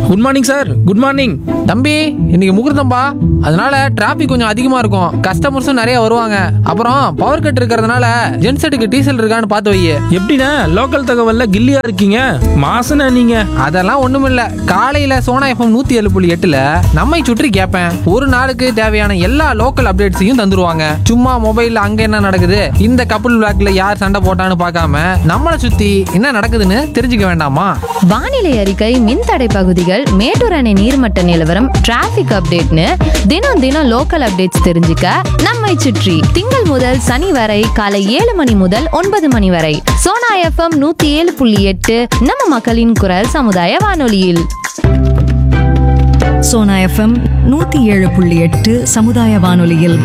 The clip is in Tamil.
Good morning sir. Good morning. தம்பி இன்னைக்கு முகூர்த்தம்பா, அதனால டிராபிக் கொஞ்சம் அதிகமா இருக்கும். கஸ்டமர்ஸும் நிறைய வருவாங்க. அப்புறம் பவர் கட் இருக்கிறதுனால ஜென்செட்டுக்கு டீசல் இருக்கான்னு பார்த்து வை. எப்படிண்ணே லோக்கல் தகவல்ல கில்லியா இருக்கீங்க? மாசன நீங்க. அதெல்லாம் ஒண்ணுமில்ல. காலையில சோனா எஃப்எம் 107.8ல நம்மை சுற்றி கேட்பேன். ஒரு நாளுக்கு தேவையான எல்லா லோக்கல் அப்டேட்ஸையும் தந்துருவாங்க. சும்மா மொபைல்ல அங்க என்ன நடக்குது, இந்த கப்புள் பிளாக்ல யார் சண்டை போட்டான்னு பார்க்காம நம்மளை சுத்தி என்ன நடக்குதுன்னு தெரிஞ்சுக்க வேண்டாமா? வானிலை அறிக்கை, மின்தடை பகுதிகள், மேட்டூர் அணை நீர்மட்ட நிலவரம், டிராபிக் அப்டேட்னு தினம் தினம் லோக்கல் அப்டேட்ஸ் தெரிஞ்சுக்க நம்மை சுற்றி திங்கள் முதல் சனி வரை காலை 7 மணி முதல் 9 மணி வரை சோனா எஃப்எம் 107.8 நம்ம மக்களின் குரல் சமுதாய வானொலியில். சோனா எஃப்எம் 107.8 சமுதாய வானொலியில்